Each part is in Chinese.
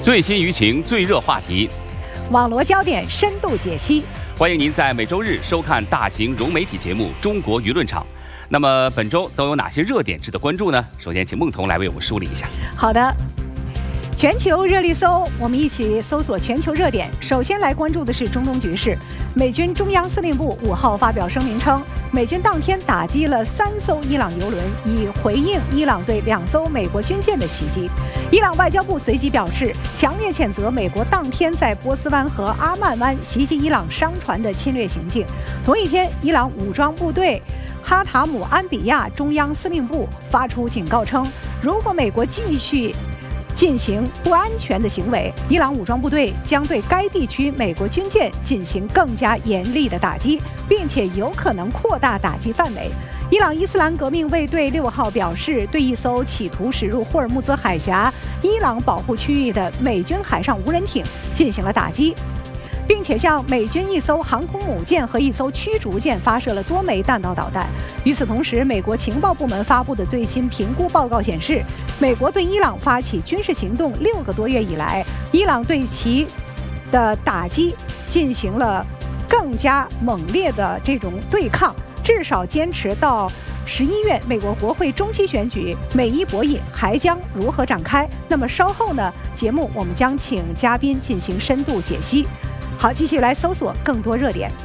最新舆情、最热话题， 网罗焦点深度解析。 欢迎您在每周日收看大型融媒体节目《中国舆论场》。那么本周都有哪些热点值得关注呢？首先，请孟彤来为我们梳理一下。 好的。全球热力搜，我们一起搜索全球热点。首先来关注的是中东局势。美军中央司令部5号发表声明称，美军当天打击了3艘伊朗油轮，以回应伊朗对2艘美国军舰的袭击。伊朗外交部随即表示，强烈谴责美国当天在波斯湾和阿曼湾袭击伊朗商船的侵略行径。同一天，伊朗武装部队哈塔姆安比亚中央司令部发出警告称，如果美国继续进行不安全的行为，伊朗武装部队将对该地区美国军舰进行更加严厉的打击，并且有可能扩大打击范围。伊朗伊斯兰革命卫队6号表示，对一艘企图驶入霍尔木兹海峡伊朗保护区域的美军海上无人艇进行了打击，并且向美军1艘航空母舰和1艘驱逐舰发射了多枚弹道导弹。与此同时，美国情报部门发布的最新评估报告显示，美国对伊朗发起军事行动6个多月以来，伊朗对其的打击进行了更加猛烈的这种对抗，至少坚持到11月美国国会中期选举，美伊博弈还将如何展开？那么稍后呢，节目我们将请嘉宾进行深度解析。好，继续来搜索更多热点。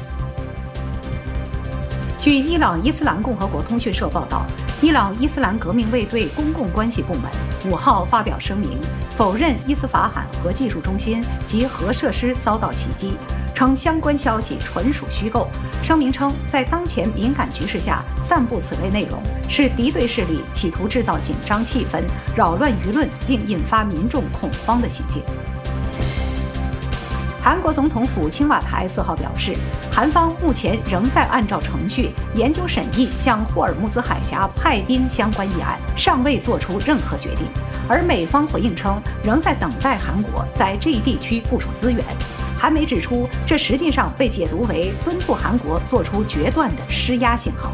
据伊朗伊斯兰共和国通讯社报道，伊朗伊斯兰革命卫队公共关系部门5号发表声明，否认伊斯法罕核技术中心及核设施遭到袭击，称相关消息纯属虚构。声明称，在当前敏感局势下散布此类内容，是敌对势力企图制造紧张气氛、扰乱舆论并引发民众恐慌的行径。韩国总统府青瓦台4号表示，韩方目前仍在按照程序研究审议向霍尔木兹海峡派兵相关议案，尚未做出任何决定。而美方回应称，仍在等待韩国在这一地区部署资源。韩媒指出，这实际上被解读为敦促韩国做出决断的施压信号。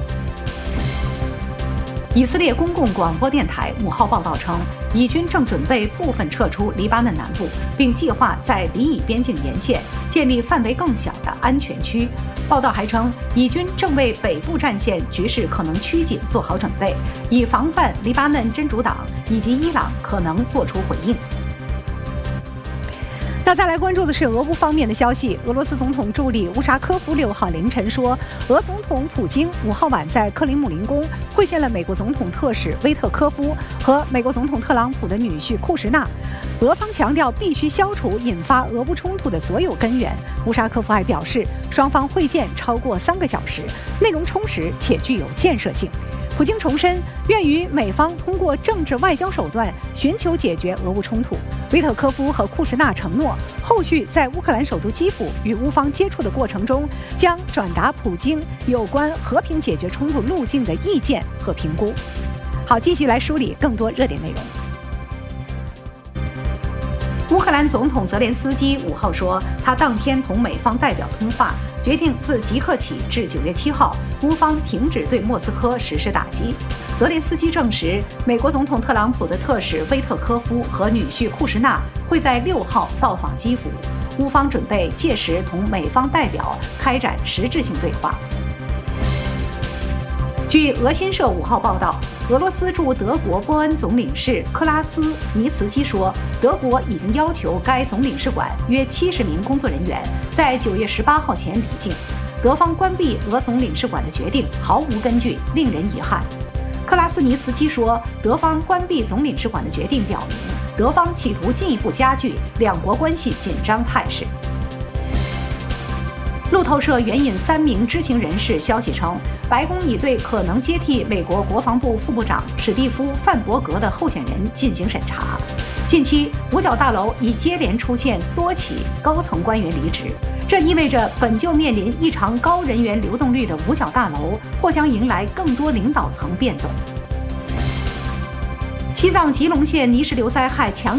以色列公共广播电台5号报道称，以军正准备部分撤出黎巴嫩南部，并计划在黎以边境沿线建立范围更小的安全区。报道还称，以军正为北部战线局势可能趋紧做好准备，以防范黎巴嫩真主党以及伊朗可能做出回应。那再来关注的是俄乌方面的消息。俄罗斯总统助理乌沙科夫6号凌晨说，俄总统普京5号晚在克林姆林宫会见了美国总统特使威特科夫和美国总统特朗普的女婿库什纳。俄方强调必须消除引发俄乌冲突的所有根源。乌沙科夫还表示，双方会见超过3个小时，内容充实且具有建设性。普京重申愿与美方通过政治外交手段寻求解决俄乌冲突。维特科夫和库什纳承诺，后续在乌克兰首都基辅与乌方接触的过程中，将转达普京有关和平解决冲突路径的意见和评估。好，继续来梳理更多热点内容。乌克兰总统泽连斯基5号说，他当天同美方代表通话，决定自即刻起至9月7号，乌方停止对莫斯科实施打击。泽连斯基证实，美国总统特朗普的特使威特科夫和女婿库什纳会在6号到访基辅，乌方准备届时同美方代表开展实质性对话。据俄新社5号报道，俄罗斯驻德国波恩总领事克拉斯尼茨基说，德国已经要求该总领事馆约70名工作人员在9月18号前离境。德方关闭俄总领事馆的决定毫无根据，令人遗憾。克拉斯尼茨基说，德方关闭总领事馆的决定表明，德方企图进一步加剧两国关系紧张态势。路透社援引3名知情人士消息称，白宫已对可能接替美国国防部副部长史蒂夫·范伯格的候选人进行审查。近期，五角大楼已接连出现多起高层官员离职，这意味着本就面临异常高人员流动率的五角大楼或将迎来更多领导层变动。西藏吉隆县泥石流灾害强